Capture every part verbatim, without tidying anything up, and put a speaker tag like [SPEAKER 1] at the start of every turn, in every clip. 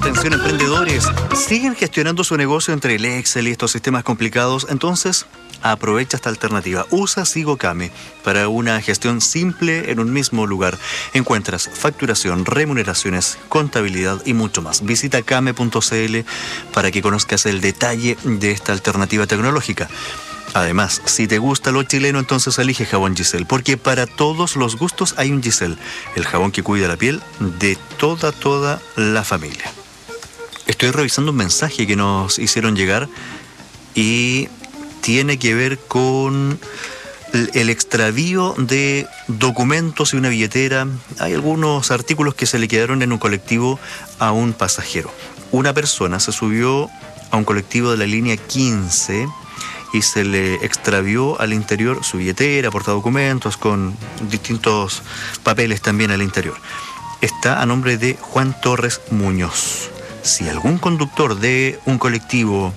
[SPEAKER 1] Atención emprendedores, ¿siguen gestionando su negocio entre el Excel y estos sistemas complicados? Entonces, aprovecha esta alternativa. Usa SigoKame para una gestión simple en un mismo lugar. Encuentras facturación, remuneraciones, contabilidad y mucho más. Visita kame punto cl para que conozcas el detalle de esta alternativa tecnológica. Además, si te gusta lo chileno, entonces elige jabón Giselle, porque para todos los gustos hay un Giselle, el jabón que cuida la piel de toda, toda la familia. Estoy revisando un mensaje que nos hicieron llegar y tiene que ver con el extravío de documentos y una billetera. Hay algunos artículos que se le quedaron en un colectivo a un pasajero. Una persona se subió a un colectivo de la línea quince y se le extravió al interior su billetera, portadocumentos, con distintos papeles también al interior. Está a nombre de Juan Torres Muñoz. Si algún conductor de un colectivo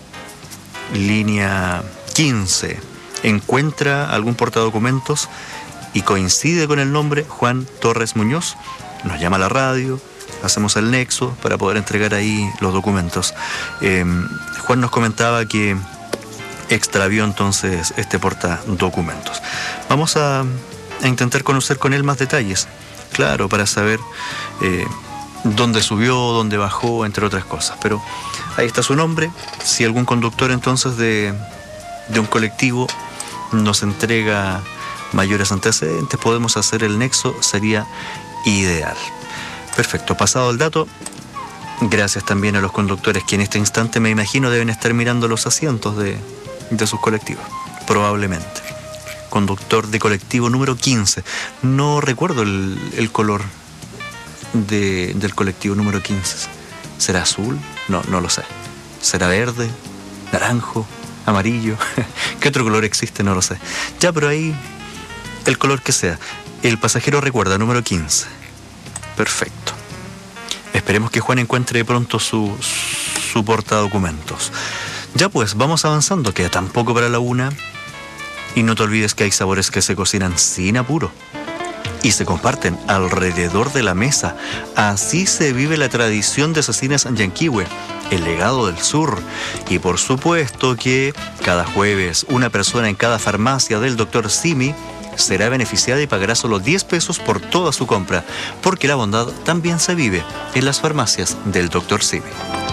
[SPEAKER 1] línea quince encuentra algún portadocumentos y coincide con el nombre Juan Torres Muñoz, nos llama a la radio, hacemos el nexo para poder entregar ahí los documentos. Eh, Juan nos comentaba que extravió entonces este portadocumentos. Vamos a, a intentar conocer con él más detalles, claro, para saber eh, dónde subió, dónde bajó, entre otras cosas. Pero ahí está su nombre. Si algún conductor entonces de, de un colectivo nos entrega mayores antecedentes, podemos hacer el nexo, sería ideal. Perfecto, pasado el dato. Gracias también a los conductores que en este instante me imagino deben estar mirando los asientos de, de sus colectivos, probablemente. Conductor de colectivo número quince. No recuerdo el, el color de, del colectivo número quince. ¿Será azul? No, no lo sé. ¿Será verde? ¿Naranjo? ¿Amarillo? ¿Qué otro color existe? No lo sé. Ya, pero ahí el color que sea. El pasajero recuerda, número quince. Perfecto. Esperemos que Juan encuentre pronto su, su portadocumentos. Ya pues, vamos avanzando. Queda tan poco para la una. Y no te olvides que hay sabores que se cocinan sin apuro y se comparten alrededor de la mesa. Así se vive la tradición de Cecinas Yanquihue, el legado del sur. Y por supuesto que cada jueves una persona en cada farmacia del doctor Simi será beneficiada y pagará solo diez pesos por toda su compra, porque la bondad también se vive en las farmacias del doctor Simi.